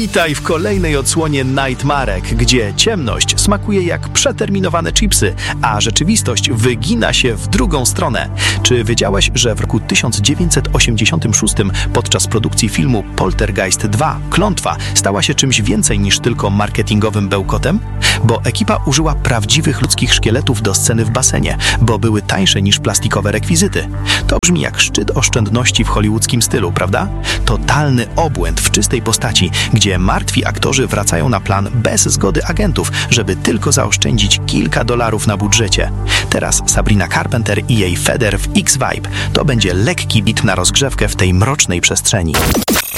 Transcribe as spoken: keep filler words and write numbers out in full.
Witaj w kolejnej odsłonie Nightmarek, gdzie ciemność smakuje jak przeterminowane chipsy, a rzeczywistość wygina się w drugą stronę. Czy wiedziałeś, że w roku tysiąc dziewięćset osiemdziesiątym szóstym podczas produkcji filmu Poltergeist dwa Klątwa stała się czymś więcej niż tylko marketingowym bełkotem? Bo ekipa użyła prawdziwych ludzkich szkieletów do sceny w basenie, bo były tańsze niż plastikowe rekwizyty. To brzmi jak szczyt oszczędności w hollywoodzkim stylu, prawda? Totalny obłęd w czystej postaci, gdzie martwi aktorzy wracają na plan bez zgody agentów, żeby tylko zaoszczędzić kilka dolarów na budżecie. Teraz Sabrina Carpenter i jej Feder w X-Vibe to będzie lekki bit na rozgrzewkę w tej mrocznej przestrzeni.